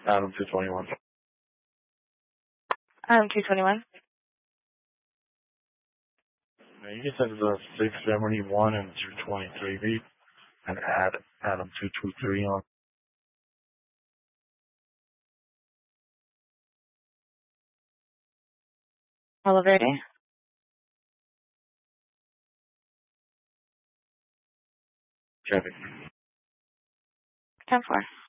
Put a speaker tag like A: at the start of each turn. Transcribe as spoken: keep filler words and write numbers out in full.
A: Adam two twenty-one.
B: Adam two twenty-one.
A: Now you can send the six seventy-one and two twenty-three beat and add Adam two twenty-three on.
B: Olive Verde.
A: Chevy.
B: ten four.